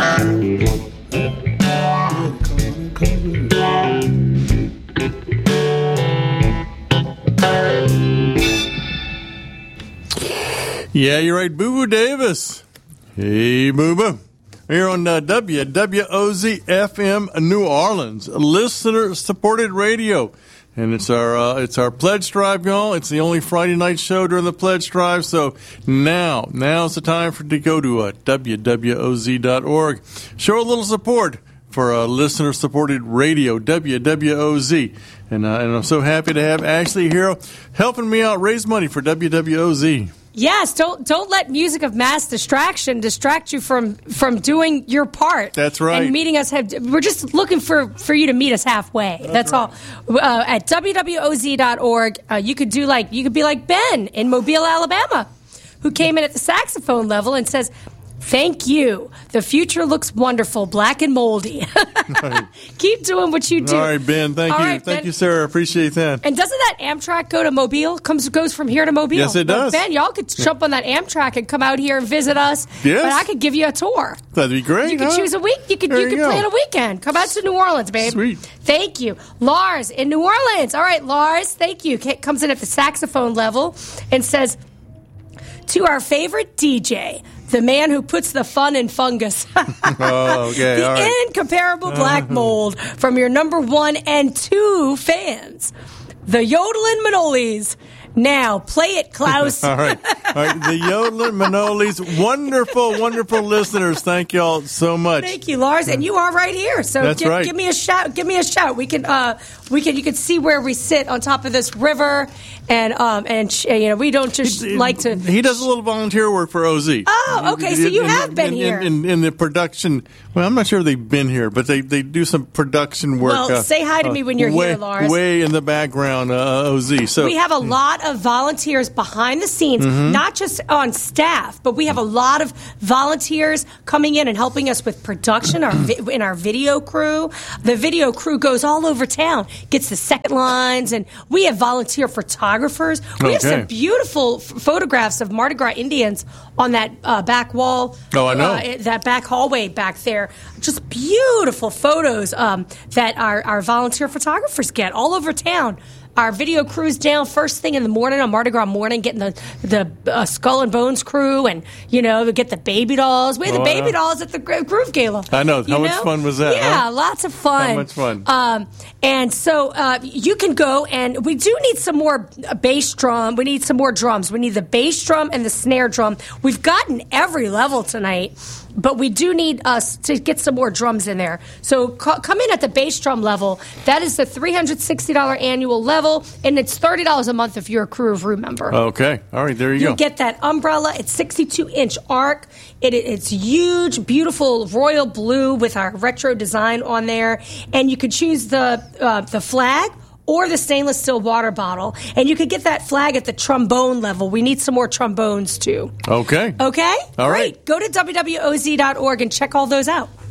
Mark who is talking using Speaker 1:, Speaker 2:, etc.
Speaker 1: Yeah, you're right, Boo Boo Davis. Hey, Boo Boo. Here on WWOZ FM New Orleans, listener-supported radio. And it's our pledge drive, y'all. It's the only Friday night show during the pledge drive. So now's the time to go to WWOZ.org. Show a little support for listener-supported radio, WWOZ. And I'm so happy to have Ashley here helping me out raise money for WWOZ.
Speaker 2: Yes, don't let music of mass distraction distract you from doing your part.
Speaker 1: That's right.
Speaker 2: And meeting us, we're just looking for you to meet us halfway. That's right. All. At WWOZ.org, you could be like Ben in Mobile, Alabama, who came in at the saxophone level and says, "Thank you. The future looks wonderful, black and moldy." Right. Keep doing what you do.
Speaker 1: All right, Ben. Thank you. Thank you, sir. Appreciate that.
Speaker 2: And doesn't that Amtrak go to Mobile? Goes from here to Mobile?
Speaker 1: Yes, it does.
Speaker 2: Ben, y'all could jump on that Amtrak and come out here and visit us.
Speaker 1: Yes.
Speaker 2: But I could give you a tour.
Speaker 1: That'd be great.
Speaker 2: You could choose a week. You could plan a weekend. Come out to New Orleans, babe.
Speaker 1: Sweet.
Speaker 2: Thank you. Lars in New Orleans. All right, Lars, thank you. Comes in at the saxophone level and says, "To our favorite DJ, the man who puts the fun in fungus."
Speaker 1: Oh, okay.
Speaker 2: The
Speaker 1: all right.
Speaker 2: incomparable black mold from your number 1 and 2 fans, the Yodelin Manolis. Now, play it, Klaus.
Speaker 1: All right. The Yodelin Manolis, wonderful, wonderful listeners. Thank you all so much.
Speaker 2: Thank you, Lars. And you are right here. So
Speaker 1: right.
Speaker 2: Give me a shout. Give me a shout. You can see where we sit on top of this river. And we don't just like to.
Speaker 1: He does a little volunteer work for OZ.
Speaker 2: Oh, okay. So you have been here
Speaker 1: in the production. Well, I'm not sure they've been here, but they do some production work.
Speaker 2: Well, say hi to me when you're here, Lars.
Speaker 1: Way in the background, OZ. So
Speaker 2: we have a lot of volunteers behind the scenes, not just on staff, but we have a lot of volunteers coming in and helping us with production. In our video crew, the video crew goes all over town, gets the second lines, and we have volunteer photographers. We have some beautiful photographs of Mardi Gras Indians on that back wall.
Speaker 1: Oh, I know.
Speaker 2: That back hallway back there. Just beautiful photos that our volunteer photographers get all over town. Our video crew's down first thing in the morning on Mardi Gras morning, getting the Skull and Bones crew, and we get the baby dolls. We had the baby dolls at the Groove Gala.
Speaker 1: I know. How much fun was that?
Speaker 2: Yeah, lots of fun.
Speaker 1: How much fun?
Speaker 2: And so you can go, and we do need some more bass drum. We need some more drums. We need the bass drum and the snare drum. We've gotten every level tonight, but we do need us to get some more drums in there. So come in at the bass drum level. That is the $360 annual level, and it's $30 a month if you're a Crew of Rue member.
Speaker 1: Okay. All right, there you go.
Speaker 2: You get that umbrella. It's 62-inch arc. It's huge, beautiful royal blue with our retro design on there. And you could choose the flag or the stainless steel water bottle. And you could get that flag at the trombone level. We need some more trombones, too.
Speaker 1: Okay.
Speaker 2: Okay?
Speaker 1: All right.
Speaker 2: Great. Go to WWOZ.org and check all those out.